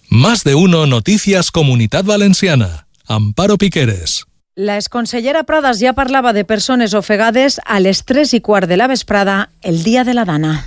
Más de uno Noticias Comunitat Valenciana. Amparo Piqueres. La exconsellera Pradas ja parlava de persones ofegades a les 3:15 de la vesprada el dia de la Dana.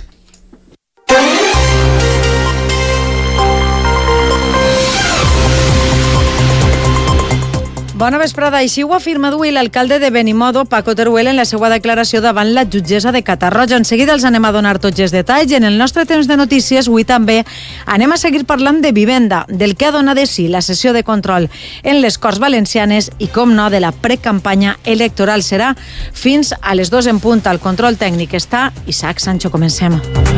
Bona vesprada. Així ho afirma avui l'alcalde de Benimodo, Paco Teruel, en la seva declaració davant la jutgessa de Catarroja. En seguida els anem a donar tots els detalls i en el nostre temps de notícies avui també anem a seguir parlant de vivenda, del que ha donat de si la sessió de control en les Corts Valencianes i, com no, de la precampanya electoral. Serà fins a les 2 en punt. Al control tècnic està Isaac Sancho. Comencem.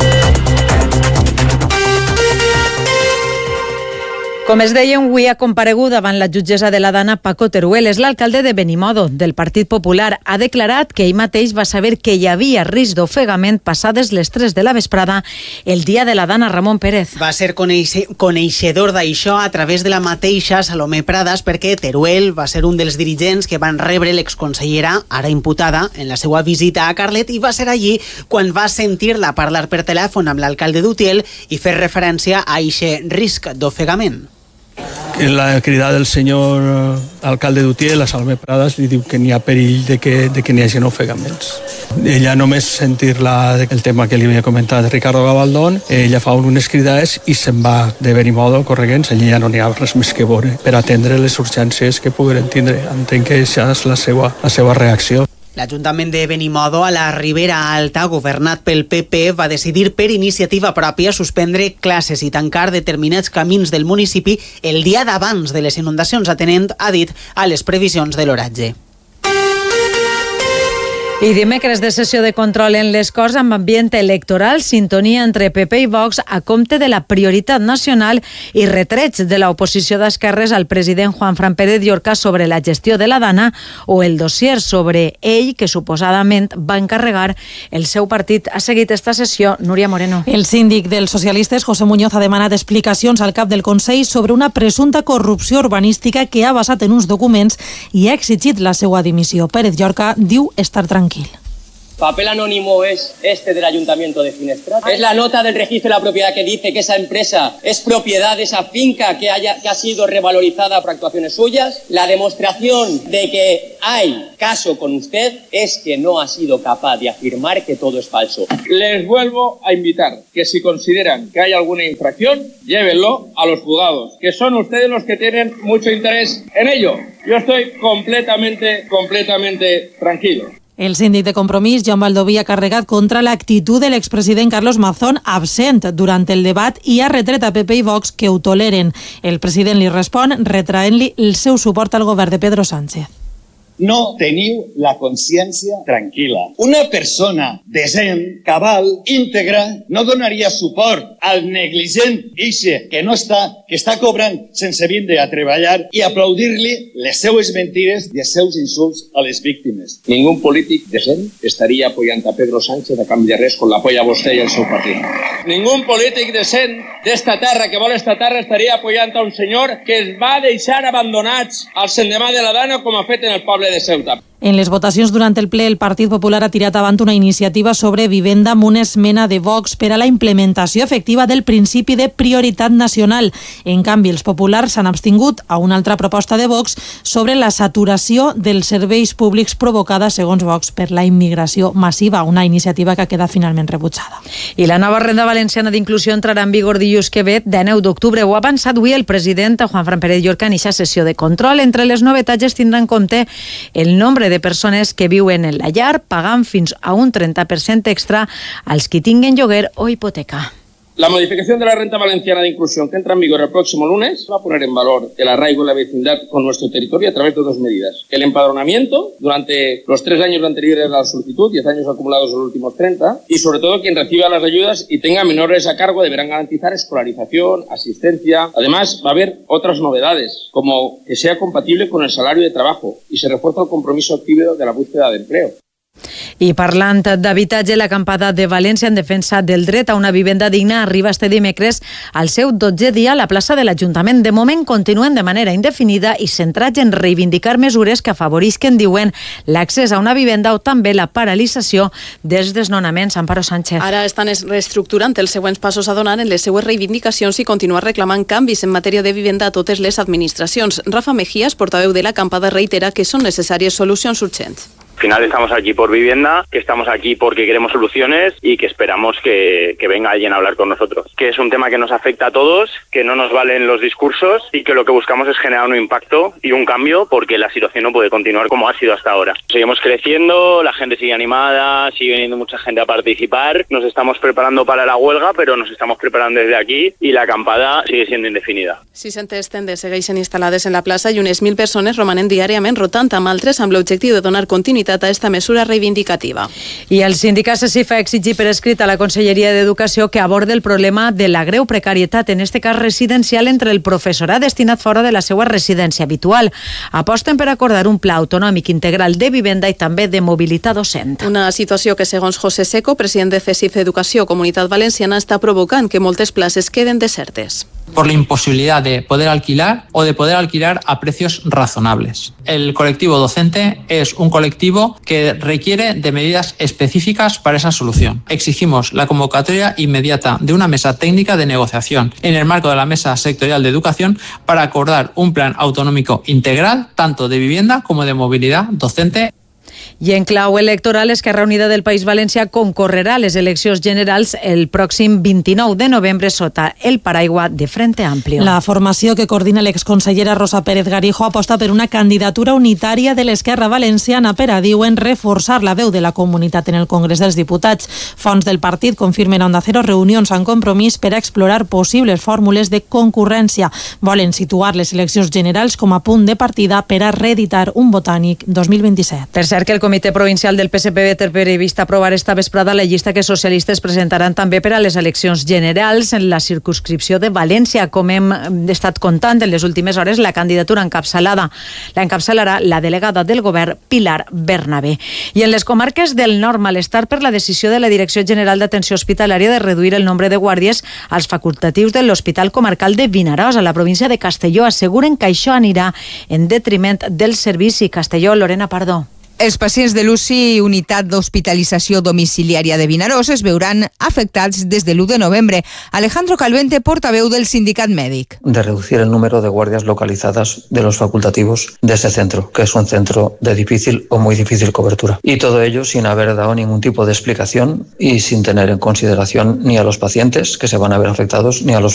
Com es deia, avui ha comparegut davant la jutgessa de la Dana Paco Teruel. És l'alcalde de Benimodo, del Partit Popular. Ha declarat que ell mateix va saber que hi havia risc d'ofegament passades les 3 de la vesprada el dia de la Dana. Ramon Pérez. Va ser coneixedor d'això a través de la mateixa Salomé Pradas, perquè Teruel va ser un dels dirigents que van rebre l'exconsellera, ara imputada, en la seva visita a Carlet, i va ser allí quan va sentir-la parlar per telèfon amb l'alcalde d'Utiel i fer referència a aquest risc d'ofegament. En la cridada del senyor alcalde d'Utiel, a Salomé Pradas, li diu que n'hi ha perill de que n'hi hagi ofegaments. Ella només sentir-la el tema que li havia comentat Ricardo Gavaldón, ella fa unes cridades i se'n va de Benimodo correguents. Allí ja no n'hi ha res més que veure per atendre les urgències que pogueren tindre. Entenc que això és la seva reacció. L'Ajuntament de Benimodo, a la Ribera Alta, governat pel PP, va decidir per iniciativa pròpia suspendre classes i tancar determinats camins del municipi el dia d'abans de les inundacions, atenent, ha dit, a les previsions de l'oratge. I dimecres de sessió de control en les Corts amb ambient electoral, sintonia entre PP i Vox a compte de la prioritat nacional i retrets de l'oposició d'esquerres al president Juanfran Pérez Llorca sobre la gestió de la Dana o el dossier sobre ell que suposadament va encarregar el seu partit. Ha seguit esta sessió Núria Moreno. El síndic dels socialistes, José Muñoz, ha demanat explicacions al cap del Consell sobre una presumpta corrupció urbanística que ha basat en uns documents i ha exigit la seva dimissió. Pérez Llorca diu estar tranquil. Papel anónimo es este del Ayuntamiento de Finestrat. Es la nota del registro de la propiedad que dice que esa empresa es propiedad de esa finca que ha sido revalorizada por actuaciones suyas. La demostración de que hay caso con usted es que no ha sido capaz de afirmar que todo es falso. Les vuelvo a invitar que si consideran que hay alguna infracción, llévenlo a los juzgados, que son ustedes los que tienen mucho interés en ello. Yo estoy completamente tranquilo. El síndic de Compromís, Joan Baldoví, ha carregat contra l'actitud de l'expresident Carlos Mazón, absent durant el debat, i ha retret a PP i Vox que ho toleren. El president li respon retraent-li el seu suport al govern de Pedro Sánchez. No teniu la consciència tranquil·la. Una persona decent, cabal, íntegra, no donaria suport al negligent ixe que està cobrant sense vindre a treballar i aplaudir-li les seues mentides i els seus insults a les víctimes. Ningún polític decent estaria apoyant a Pedro Sánchez a canvi de res quan l'apoya vostè i el seu partit. Ningún polític decent d'esta terra, que vol esta terra, estaria apoyant a un senyor que es va deixar abandonats al sendemà de la Dana com ha fet en el poble de Ceuta. En les votacions durant el ple, el Partit Popular ha tirat avant una iniciativa sobre vivenda amb una esmena de Vox per a la implementació efectiva del principi de prioritat nacional. En canvi, els populars s'han abstingut a una altra proposta de Vox sobre la saturació dels serveis públics provocada, segons Vox, per la immigració massiva, una iniciativa que ha quedat finalment rebutjada. I la nova renda valenciana d'inclusió entrarà en vigor dilluns que ve, de 9 d'octubre. Ho ha avançat avui el president Juanfran Pérez Llorca en eixa sessió de control. Entre les novetats es tindrà en compte el nombre de persones que viuen en la llar, pagant fins a un 30% extra als qui tinguen lloguer o hipoteca. La modificación de la renta valenciana de inclusión que entra en vigor el próximo lunes va a poner en valor el arraigo y la vecindad con nuestro territorio a través de dos medidas. El empadronamiento durante los 3 años anteriores a la solicitud, 10 años acumulados en los últimos 30, y sobre todo quien reciba las ayudas y tenga menores a cargo deberán garantizar escolarización, asistencia. Además, va a haber otras novedades, como que sea compatible con el salario de trabajo y se refuerza el compromiso activo de la búsqueda de empleo. I parlant d'habitatge, l'acampada de València en defensa del dret a una vivenda digna arriba este dimecres al seu 12è dia a la plaça de l'Ajuntament. De moment continuen de manera indefinida i centrats en reivindicar mesures que afavorisquen, diuen, l'accés a una vivenda o també la paralització dels desnonaments. Amparo Sánchez. Ara estan reestructurant els següents passos a donar en les seues reivindicacions i continuar reclamant canvis en matèria de vivenda a totes les administracions. Rafa Mejías, portaveu de l'acampada, reitera que són necessàries solucions urgents. Al final estamos aquí por vivienda, que estamos aquí porque queremos soluciones y que esperamos que venga alguien a hablar con nosotros. Que es un tema que nos afecta a todos, que no nos valen los discursos y que lo que buscamos es generar un impacto y un cambio porque la situación no puede continuar como ha sido hasta ahora. Seguimos creciendo, la gente sigue animada, sigue viniendo mucha gente a participar. Nos estamos preparando para la huelga, pero nos estamos preparando desde aquí y la acampada sigue siendo indefinida. 600 tendes segueixen instal·lades en la plaça i unes 1.000 persones romanen diàriament rotant amb altres amb l'objectiu de donar continuïtat a esta mesura reivindicativa. I el sindicat SESIF ha exigit per escrit a la Conselleria d'Educació que aborde el problema de la greu precarietat, en este cas residencial, entre el professorat destinat fora de la seva residència habitual. Aposten per acordar un pla autonòmic integral de vivenda i també de mobilitat docent. Una situació que, segons José Seco, president de CESIF Educació Comunitat Valenciana, està provocant que moltes places queden desertes. Por la imposibilidad de poder alquilar o de poder alquilar a precios razonables. El colectivo docente es un colectivo que requiere de medidas específicas para esa solución. Exigimos la convocatoria inmediata de una mesa técnica de negociación en el marco de la Mesa Sectorial de Educación para acordar un plan autonómico integral, tanto de vivienda como de movilidad docente. I en clau electoral, Esquerra Unida del País Valencià concorrerà a les eleccions generals el pròxim 29 de novembre sota el paraigua de Frente Amplio. La formació que coordina l'exconsellera Rosa Pérez Garijo aposta per una candidatura unitària de l'Esquerra Valenciana per a, diuen, reforçar la veu de la comunitat en el Congrés dels Diputats. Fonts del partit confirmen a Onda Cero reunions en compromís per a explorar possibles fórmules de concurrència. Volen situar les eleccions generals com a punt de partida per a reeditar un botànic 2027. Per cert, que el Comitè Provincial del PSPB té previst aprovar esta vesprada la llista que socialistes presentaran també per a les eleccions generals en la circumscripció de València. Com hem estat contant en les últimes hores, la candidatura l'encapçalarà la delegada del govern, Pilar Bernabé. I en les comarques del nord, malestar per la decisió de la Direcció General d'Atenció Hospitalària de reduir el nombre de guàrdies als facultatius de l'Hospital Comarcal de Vinaròs, a la província de Castelló. Asseguren que això anirà en detriment del servici. Castelló, Lorena Pardo. Els pacients de l'UCI, Unitat d'Hospitalització Domiciliària de Vinaròs, es veuran afectats des de l'1 de novembre. Alejandro Calvente, portaveu del sindicat mèdic. De reducir el número de guardias localizadas de los facultativos de ese centro, que es un centro de difícil o muy difícil cobertura. Y todo ello sin haber dado ningún tipo de explicación y sin tener en consideración ni a los pacientes que se van a ver afectados ni a los